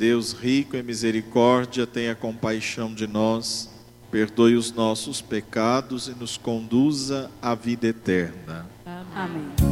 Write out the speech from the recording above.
Deus rico em misericórdia, tenha compaixão de nós, perdoe os nossos pecados e nos conduza à vida eterna. Amém.